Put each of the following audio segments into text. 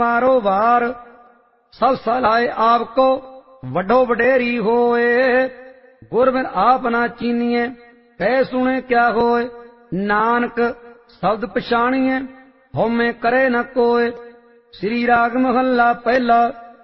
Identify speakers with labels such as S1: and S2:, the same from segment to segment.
S1: मारो वार सब सलाए आपको वडो वडेरी होए। गुरबिन आप ना चीनिए कह सुने क्या होए। नानक शब्द पछाणिए होमे करे न कोय। श्री राग महला पहला।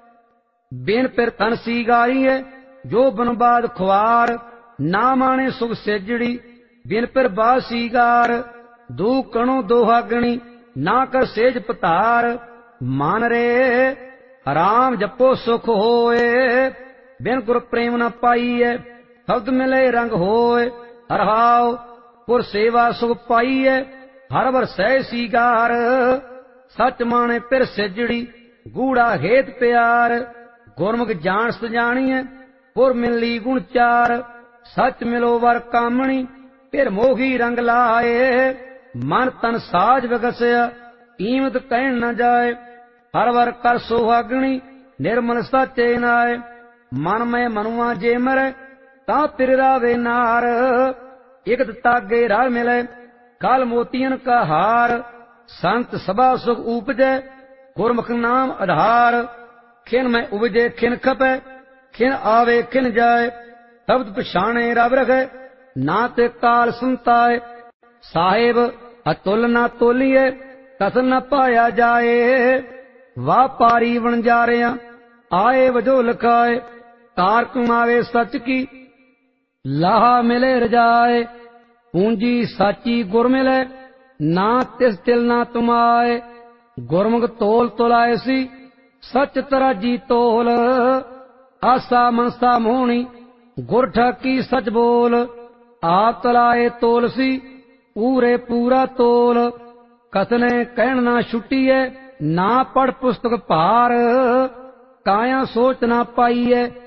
S1: बिन पिर तन सी गारिए जो बनबाद खुआर। ना माने सुख सेजड़ी बिन पिर बाद सीगार। दू कणो दोहागणी ना कर सेज पतार। मान रे राम जपो सुख होए। बिन गुर प्रेम न पाईए शब्द मिले रंग होए। हरहाओ पुर सेवा सुख पाईए हर वर सह सीगार। सच माने पिर सेजड़ी गूढ़ा हेत प्यार। गुरमुख जान सजाणीए पुर मिली गुण चार। सच मिलो वर कामणी पिर मोही रंग लाए। मन तन साज विगसया कीमत कहन न जाए। हर वर कर सोहागणी निर्मल सचे नाय। मन में मनुआ जे मरे ता पिर रावे नार। इकत तागे राह मिले काल मोतियन का हार। संत सभा सुख उपजे गुरमुख नाम आधार। खिन में उपजे खिन खपे खिन आवे खिन जाए। शब्द पछाणे रब रखे ना ते काल सुनताए। साहेब अतुल ना तोलिए कस न पाया जाए। वापारी वणजारिया आए वजो लखाए। कार कमावे सच की लाहा मिले रजाए। पूंजी साची गुर मिले ना तिस तिल ना तुमाए। गुरमुख तोल तुलाए सी सच तराजी तोल। आसा मनसा मोहनी गुर ठाकी सच बोल। आप तलाए तोल सी पूरे पूरा तोल। कथने कहन ना छुट्टीए ना पढ़ पुस्तक भार। काया सोच ना पाईए